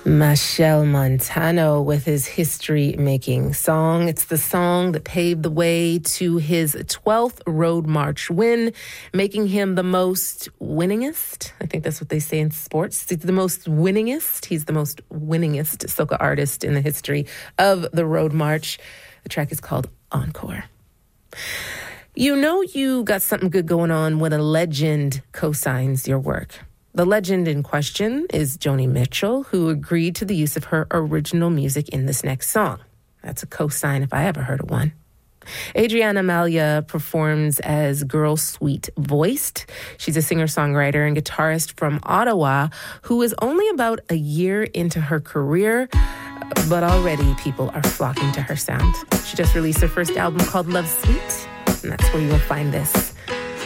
Machel Montano with his history-making song. It's the song that paved the way to his 12th Road March win, making him the most winningest. I think that's what they say in sports. He's the most winningest. He's the most winningest soca artist in the history of the Road March. The track is called Encore. You know you got something good going on when a legend co-signs your work. The legend in question is Joni Mitchell, who agreed to the use of her original music in this next song. That's a co-sign if I ever heard of one. Adriana Malia performs as Girl Sweet Voiced. She's a singer-songwriter and guitarist from Ottawa who is only about a year into her career, but already people are flocking to her sound. She just released her first album called Love Sweet, and that's where you will find this.